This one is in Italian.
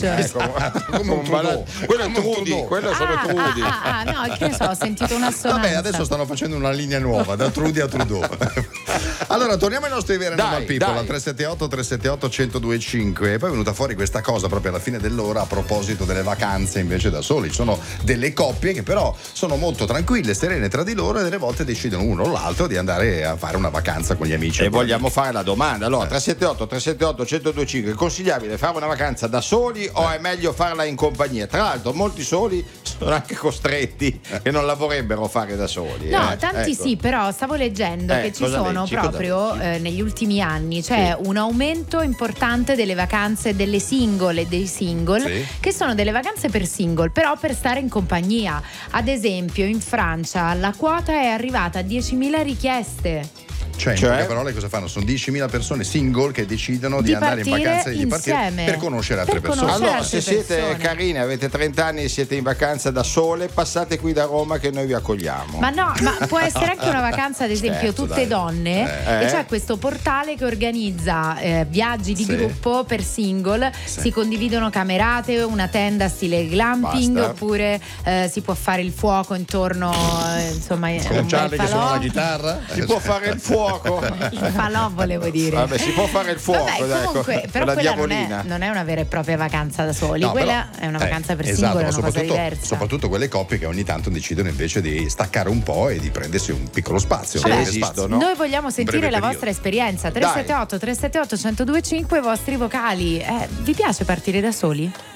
come un Trudeau. Quello è Trudi, quello sono Trudi. No, che ne so, ho sentito una assonanza. Vabbè, adesso stanno facendo una linea nuova, da Trudy a Trudeau. Allora, torniamo ai nostri veri normal people, al 378-378-1025. E poi è venuta fuori questa cosa proprio alla fine dell'ora a proposito delle vacanze invece da soli. Ci sono delle coppie che però sono molto tranquille, serene tra di loro e delle volte decidono uno o l'altro di andare a fare una vacanza con gli amici. E vogliamo fare la domanda. Allora, 378-378-1025, è consigliabile fare una vacanza da soli o è meglio farla in compagnia? Tra l'altro molti soli sono anche costretti che non la vorrebbero fare da soli. No, tanti sì, però stavo leggendo che ci sono proprio negli ultimi anni c'è un aumento importante delle vacanze delle single e dei single, che sono delle vacanze per single, però per stare in compagnia. Ad esempio in Francia la quota è arrivata a 10.000 richieste. Cioè, in poche parole, cosa fanno? Sono 10.000 persone single che decidono di andare in vacanza e di partire per conoscere altre persone. Allora, se siete carine, avete 30 anni e siete in vacanza da sole, passate qui da Roma che noi vi accogliamo. Ma no, ma può essere anche una vacanza, ad esempio, tutte donne. E c'è questo portale che organizza viaggi di gruppo per single. Si condividono camerate, una tenda stile glamping, oppure si può fare il fuoco intorno, insomma, con Charlie che suona la chitarra. Si può fare il fuoco. Il falò volevo dire. Vabbè, si può fare il fuoco. Vabbè, comunque, però la quella diavolina non è una vera e propria vacanza da soli, no, quella però, è una vacanza per esatto, singolo, è una cosa diversa. Soprattutto quelle coppie che ogni tanto decidono invece di staccare un po' e di prendersi un piccolo spazio. Noi vogliamo sentire la vostra esperienza. 378 378 1025, i vostri vocali. Vi piace partire da soli?